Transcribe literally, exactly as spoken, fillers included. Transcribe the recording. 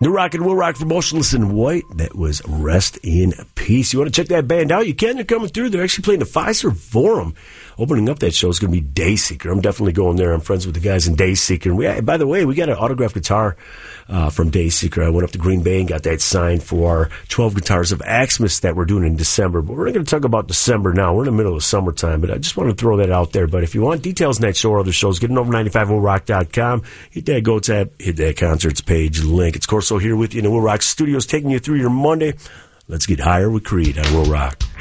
New Rock and Will Rock for Motionless in White. That was Rest in Peace. You want to check that band out? You can. They're coming through. They're actually playing the Pfizer Forum. Opening up that show is going to be Dayseeker. I'm definitely going there. I'm friends with the guys in Dayseeker. And we, by the way, we got an autographed guitar uh, from Dayseeker. I went up to Green Bay and got that signed for our twelve Guitars of Axmas that we're doing in December. But we're not going to talk about December now. We're in the middle of summertime. But I just want to throw that out there. But if you want details on that show or other shows, get it over ninety-five will rock dot com. Hit that Go tab. Hit that Concerts page link. It's Corso here with you in the Will Rock Studios, taking you through your Monday. Let's get higher with Creed on Will Rock.